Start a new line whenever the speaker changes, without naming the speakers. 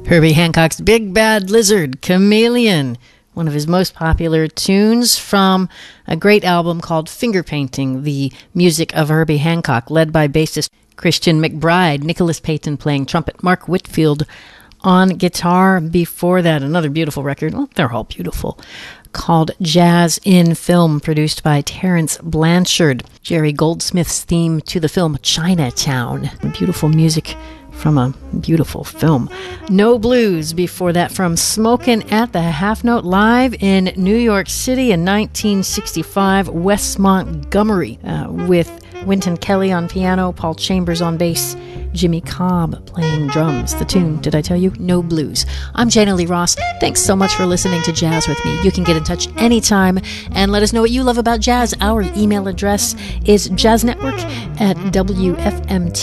Herbie Hancock's Big Bad Lizard, Chameleon, one of his most popular tunes from a great album called Finger Painting, the music of Herbie Hancock, led by bassist Christian McBride, Nicholas Payton playing trumpet, Mark Whitfield on guitar. Before that, another beautiful record, well, they're all beautiful, called Jazz in Film, produced by Terence Blanchard. Jerry Goldsmith's theme to the film Chinatown. Beautiful music from a beautiful film. No Blues before that, from Smokin' at the Half Note live in New York City in 1965. Wes Montgomery with Wynton Kelly on piano, Paul Chambers on bass, Jimmy Cobb playing drums. The tune, did I tell you? No Blues. I'm Jana Lee Ross. Thanks so much for listening to Jazz with me. You can get in touch anytime and let us know what you love about jazz. Our email address is jazznetwork@wfmt.org.